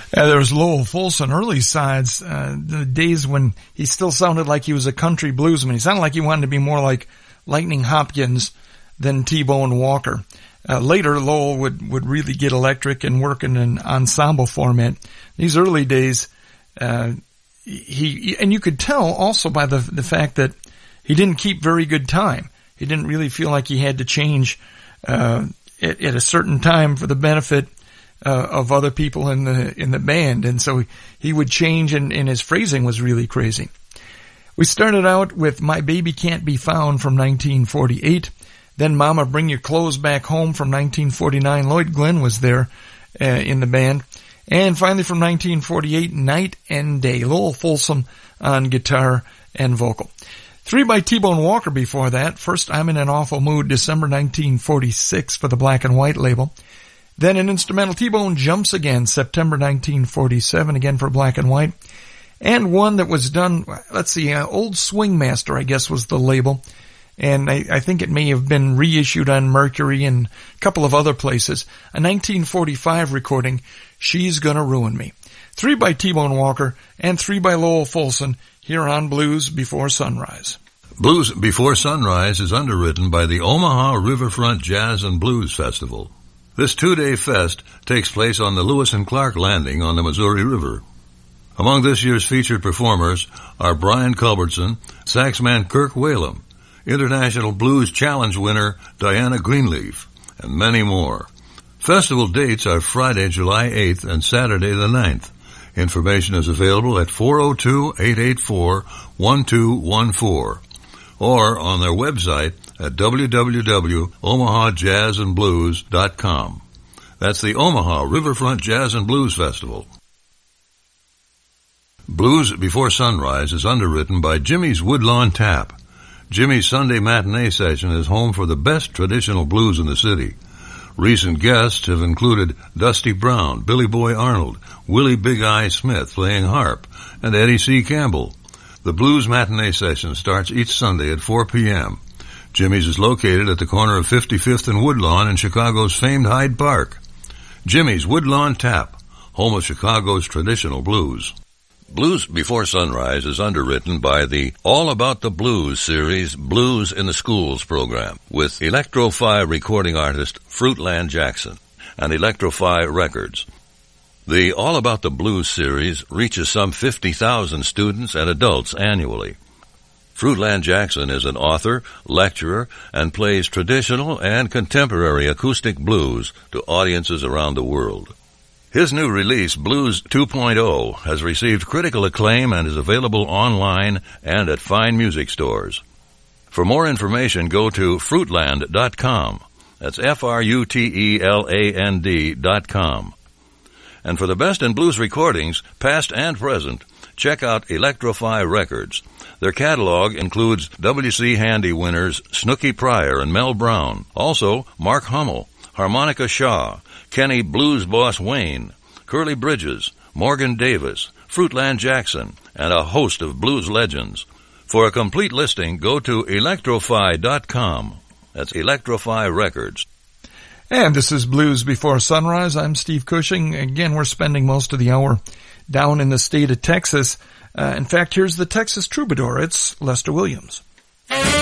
There was Lowell Fulson, early sides, the days when he still sounded like he was a country bluesman. He sounded like he wanted to be more like Lightning Hopkins than T-Bone Walker. Later, Lowell would really get electric and work in an ensemble format. These early days, and you could tell also by the fact that he didn't keep very good time. He didn't really feel like he had to change at a certain time for the benefit of other people in the band, and so he would change, and his phrasing was really crazy. We started out with My Baby Can't Be Found from 1948, then Mama Bring Your Clothes Back Home from 1949. Lloyd Glenn was there in the band. And finally from 1948, Night and Day, Lowell Fulson on guitar and vocal. 3 by T-Bone Walker before that. First, I'm in an Awful Mood, December 1946 for the Black and White label. Then an instrumental, T-Bone Jumps Again, September 1947, again for Black and White. And one that was done, let's see, Old Swing Master, I guess, was the label. And I think it may have been reissued on Mercury and a couple of other places. A 1945 recording, She's Gonna Ruin Me. 3 by T-Bone Walker and 3 by Lowell Fulson here on Blues Before Sunrise. Blues Before Sunrise is underwritten by the Omaha Riverfront Jazz and Blues Festival. This 2-day fest takes place on the Lewis and Clark Landing on the Missouri River. Among this year's featured performers are Brian Culbertson, saxman Kirk Whalum, International Blues Challenge winner Diana Greenleaf, and many more. Festival dates are Friday, July 8th and Saturday the 9th. Information is available at 402-884-1214 or on their website at www.omahajazzandblues.com. That's the Omaha Riverfront Jazz and Blues Festival. Blues Before Sunrise is underwritten by Jimmy's Woodlawn Tap. Jimmy's Sunday matinee session is home for the best traditional blues in the city. Recent guests have included Dusty Brown, Billy Boy Arnold, Willie Big Eye Smith playing harp, and Eddie C. Campbell. The blues matinee session starts each Sunday at 4 p.m. Jimmy's is located at the corner of 55th and Woodlawn in Chicago's famed Hyde Park. Jimmy's Woodlawn Tap, home of Chicago's traditional blues. Blues Before Sunrise is underwritten by the All About the Blues series Blues in the Schools program with Electro-Fi recording artist Fruitland Jackson and Electro-Fi Records. The All About the Blues series reaches some 50,000 students and adults annually. Fruitland Jackson is an author, lecturer, and plays traditional and contemporary acoustic blues to audiences around the world. His new release, Blues 2.0, has received critical acclaim and is available online and at fine music stores. For more information, go to fruitland.com. That's Fruteland.com. And for the best in blues recordings, past and present, check out Electro-Fi Records. Their catalog includes W.C. Handy winners Snooky Pryor and Mel Brown, also Mark Hummel, Harmonica Shaw, Kenny Blues Boss Wayne, Curly Bridges, Morgan Davis, Fruitland Jackson, and a host of blues legends. For a complete listing, go to electrofy.com. That's Electro-Fi Records. And this is Blues Before Sunrise. I'm Steve Cushing. Again, we're spending most of the hour down in the state of Texas. In fact, here's the Texas Troubadour. It's Lester Williams.